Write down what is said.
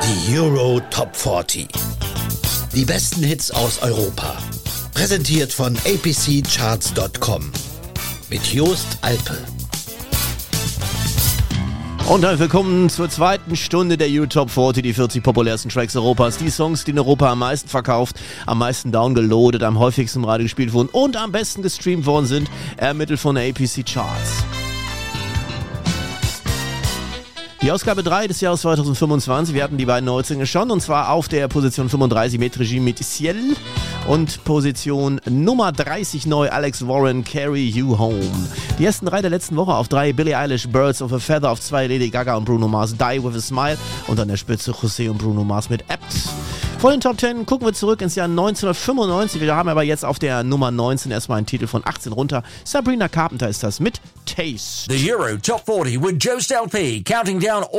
Die Euro Top 40. Die besten Hits aus Europa. Präsentiert von apccharts.com. Mit Jost Alpe. Und dann willkommen zur zweiten Stunde der Euro Top 40, die 40 populärsten Tracks Europas. Die Songs, die in Europa am meisten verkauft, am meisten downgeloadet, am häufigsten im Radio gespielt wurden und am besten gestreamt worden sind, ermittelt von der APC Charts. Die Ausgabe 3 des Jahres 2025, wir hatten die beiden Neuzlinge schon, und zwar auf der Position 35 mit Regime mit Ciel und Position Nummer 30 neu Alex Warren, Carry You Home. Die ersten 3 der letzten Woche auf 3 Billie Eilish, Birds of a Feather, auf 2 Lady Gaga und Bruno Mars, Die With a Smile und an der Spitze José und Bruno Mars mit Apt. Vor den Top 10 gucken wir zurück ins Jahr 1995. Wir haben aber jetzt auf der Nummer 19 erstmal einen Titel von 18 runter. Sabrina Carpenter ist das mit Taste. The Euro Top 40 with Jost LP, counting down